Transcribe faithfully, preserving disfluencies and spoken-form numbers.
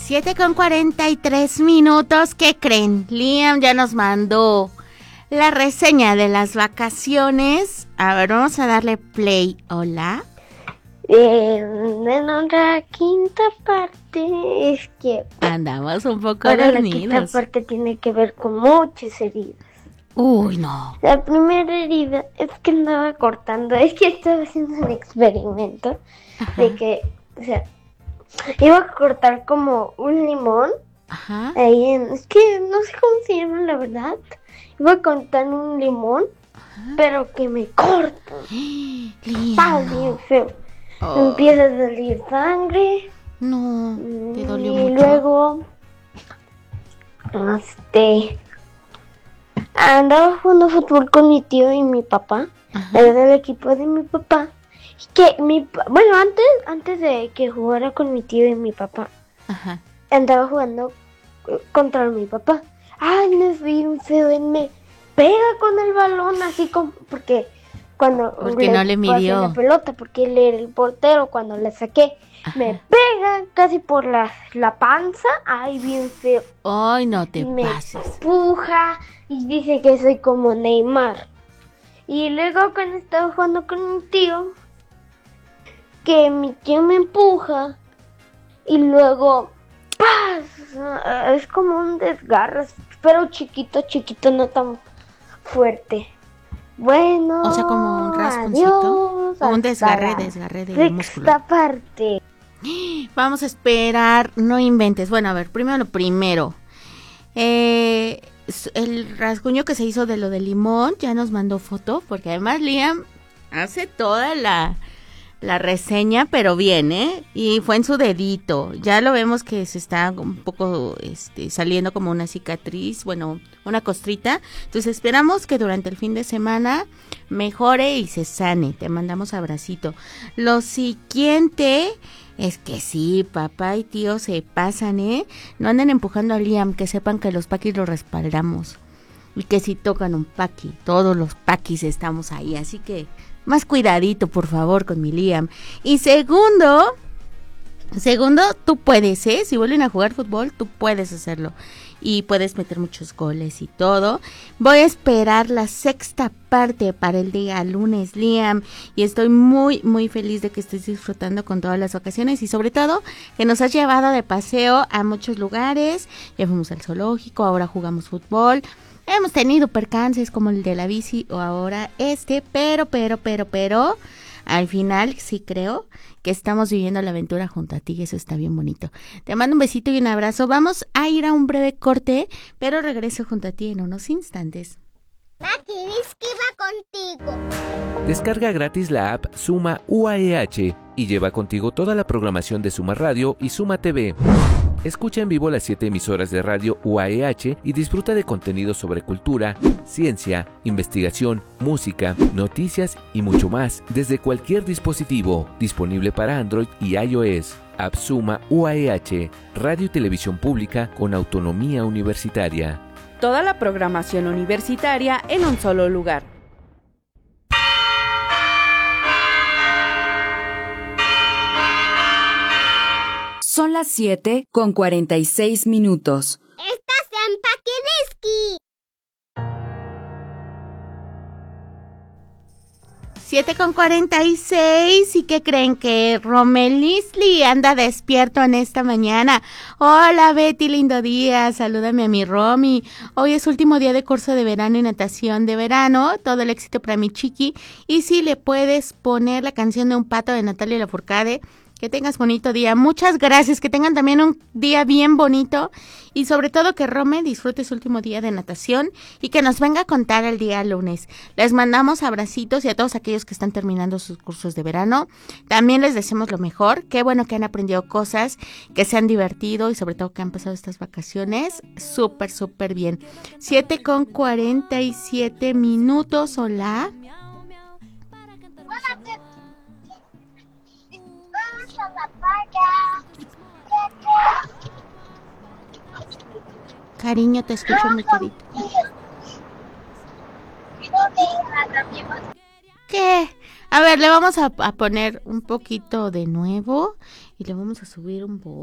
Siete con cuarenta y tres minutos. ¿Qué creen? Liam ya nos mandó la reseña de las vacaciones. A ver, vamos a darle play. Hola. Eh, en la quinta parte es que andamos un poco ahora dormidos. La quinta parte tiene que ver con muchas heridas. Uy, no. La primera herida es que andaba cortando, es que estaba haciendo un experimento. Ajá. De que, o sea, iba a cortar como un limón. Ajá. Ahí en, es que no sé cómo se llama la verdad. Iba a cortar un limón, ajá, pero que me corta. Está bien feo. Oh. Empieza a salir sangre. No, te dolió y mucho. Y luego, este, andaba jugando fútbol con mi tío y mi papá. Ajá. Era del equipo de mi papá. Que mi, bueno, antes, antes de que jugara con mi tío y mi papá, ajá, andaba jugando contra mi papá. Ay, me fui un feo, él me pega con el balón así como, porque cuando porque le no le midió la pelota, porque él era el portero, cuando le saqué, ajá, me pega casi por la, la panza. Ay, bien feo. Ay, no te me pases. Me empuja y dice que soy como Neymar. Y luego cuando estaba jugando con mi tío, que mi tío me empuja y luego ¡paz! Es como un desgarre, pero chiquito, chiquito, no tan fuerte. Bueno, o sea, como un rasponcito, adiós, o un desgarre, desgarre de músculo. Esta parte. Vamos a esperar, no inventes. Bueno, a ver, primero lo primero. Eh, el rasguño que se hizo de lo del limón, ya nos mandó foto, porque además Liam hace toda la... la reseña, pero bien, ¿eh? Y fue en su dedito. Ya lo vemos que se está un poco este, saliendo como una cicatriz, bueno, una costrita. Entonces esperamos que durante el fin de semana mejore y se sane. Te mandamos abracito. Lo siguiente es que sí, papá y tío se pasan, ¿eh? No anden empujando a Liam, que sepan que los paquis lo respaldamos. Y que si tocan un paqui, todos los paquis estamos ahí, así que más cuidadito, por favor, con mi Liam. Y segundo, segundo, tú puedes, ¿eh? Si vuelven a jugar fútbol, tú puedes hacerlo. Y puedes meter muchos goles y todo. Voy a esperar la sexta parte para el día lunes, Liam. Y estoy muy, muy feliz de que estés disfrutando con todas las vacaciones. Y sobre todo, que nos has llevado de paseo a muchos lugares. Ya fuimos al zoológico, ahora jugamos fútbol. Hemos tenido percances como el de la bici o ahora este, pero, pero, pero, pero, al final sí creo que estamos viviendo la aventura junto a ti y eso está bien bonito. Te mando un besito y un abrazo. Vamos a ir a un breve corte, pero regreso junto a ti en unos instantes. Maki, dice que va contigo. Descarga gratis la app Suma U A E H y lleva contigo toda la programación de Suma Radio y Suma T V. Escucha en vivo las siete emisoras de radio U A E H y disfruta de contenido sobre cultura, ciencia, investigación, música, noticias y mucho más desde cualquier dispositivo, disponible para Android y iOS. App Suma U A E H, radio y televisión pública con autonomía universitaria. Toda la programación universitaria en un solo lugar. Son las siete con cuarenta y seis minutos. ¡Estás en Paquidiski! siete con cuarenta y seis. ¿Y qué creen? Que Romelisli anda despierto en esta mañana. Hola Betty, lindo día. Salúdame a mi Romy. Hoy es último día de curso de verano y natación de verano. Todo el éxito para mi chiqui. Y si le puedes poner la canción de Un pato de Natalia Lafourcade. Que tengas bonito día. Muchas gracias. Que tengan también un día bien bonito. Y sobre todo que Rome disfrute su último día de natación. Y que nos venga a contar el día lunes. Les mandamos abracitos y a todos aquellos que están terminando sus cursos de verano. También les deseamos lo mejor. Qué bueno que han aprendido cosas. Que se han divertido. Y sobre todo que han pasado estas vacaciones. Súper, súper bien. siete con cuarenta y siete minutos. Hola. Cariño, te escucho muy querido. ¿Qué? A ver, le vamos a, a poner un poquito de nuevo y le vamos a subir un poco.